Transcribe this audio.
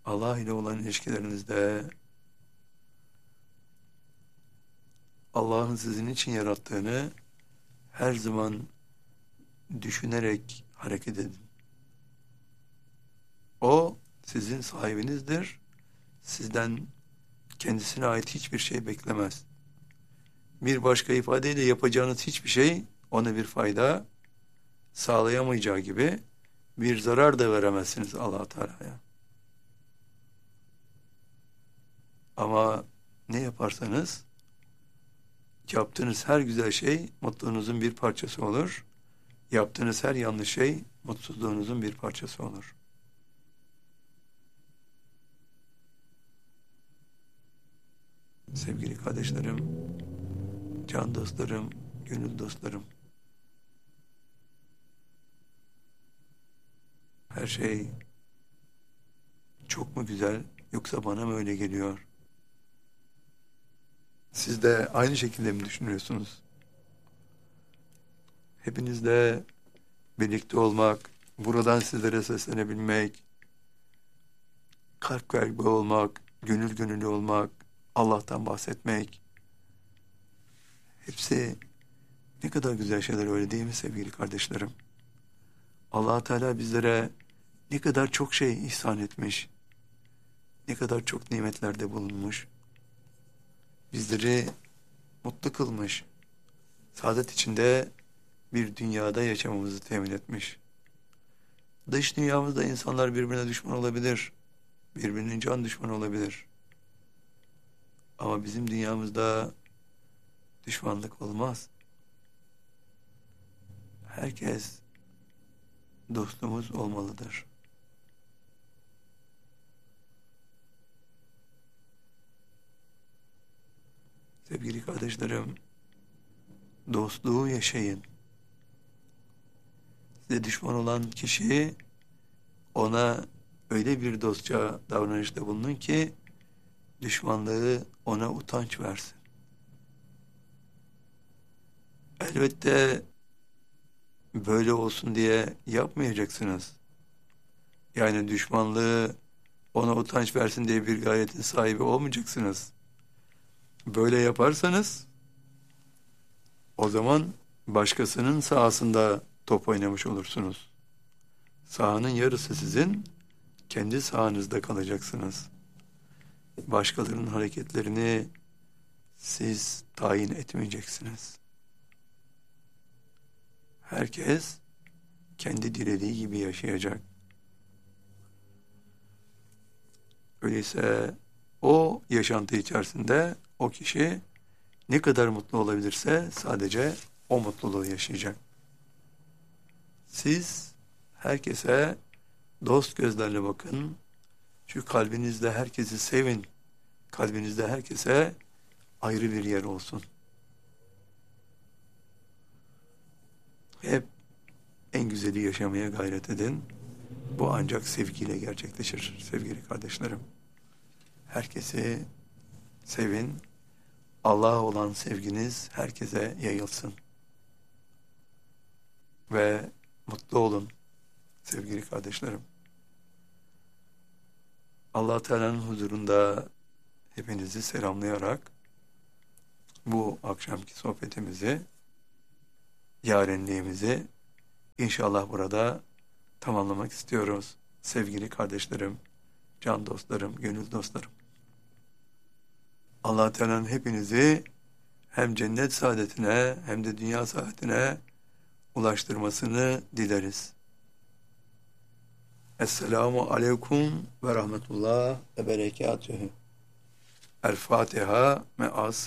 Allah ile olan ilişkilerinizde Allah'ın sizin için yarattığını her zaman düşünerek hareket edin. O sizin sahibinizdir. Sizden kendisine ait hiçbir şey beklemez. Bir başka ifadeyle yapacağınız hiçbir şey ona bir fayda sağlayamayacağı gibi bir zarar da veremezsiniz Allah Teala'ya. Ama ne yaparsanız yaptığınız her güzel şey mutluluğunuzun bir parçası olur. Yaptığınız her yanlış şey mutsuzluğunuzun bir parçası olur. Sevgili kardeşlerim, can dostlarım, gönül dostlarım, her şey çok mu güzel yoksa bana mı öyle geliyor? Siz de aynı şekilde mi düşünüyorsunuz? Hepinizle birlikte olmak, buradan sizlere seslenebilmek, kalp kalbe olmak, gönül gönüllü olmak, Allah'tan bahsetmek, hepsi ne kadar güzel şeyler, öyle değil mi sevgili kardeşlerim? Allah Teala bizlere ne kadar çok şey ihsan etmiş, ne kadar çok nimetlerde bulunmuş, bizleri mutlu kılmış, saadet içinde bir dünyada yaşamamızı temin etmiş. Dış dünyamızda insanlar birbirine düşman olabilir, birbirinin can düşmanı olabilir. Ama bizim dünyamızda düşmanlık olmaz. Herkes dostumuz olmalıdır. Sevgili kardeşlerim, dostluğu yaşayın. Size düşman olan kişi, ona öyle bir dostça davranışta bulunun ki düşmanlığı ona utanç versin. Elbette böyle olsun diye yapmayacaksınız. Yani düşmanlığı ona utanç versin diye bir gayetin sahibi olmayacaksınız. Böyle yaparsanız o zaman başkasının sahasında top oynamış olursunuz. Sahanın yarısı sizin, kendi sahanızda kalacaksınız. Başkalarının hareketlerini siz tayin etmeyeceksiniz. Herkes kendi dilediği gibi yaşayacak. Öyleyse o yaşantı içerisinde o kişi ne kadar mutlu olabilirse sadece o mutluluğu yaşayacak. Siz herkese dost gözlerle bakın. Şu kalbinizde herkesi sevin. Kalbinizde herkese ayrı bir yer olsun. Hep en güzeli yaşamaya gayret edin. Bu ancak sevgiyle gerçekleşir sevgili kardeşlerim. Herkesi sevin. Allah'a olan sevginiz herkese yayılsın. Ve mutlu olun sevgili kardeşlerim. Allah Teala'nın huzurunda hepinizi selamlayarak bu akşamki sohbetimizi, yarenliğimizi inşallah burada tamamlamak istiyoruz. Sevgili kardeşlerim, can dostlarım, gönül dostlarım. Allah Teala'nın hepinizi hem cennet saadetine hem de dünya saadetine ulaştırmasını dileriz. Esselamu aleyküm ve rahmetullah ve berekatühü. El Fatiha me'as